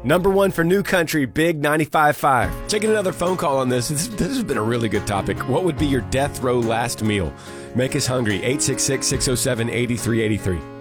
Number one for New Country, Big 95.5. Taking another phone call on this. This has been a really good topic. What would be your death row last meal? Make us hungry. 866-607-8383.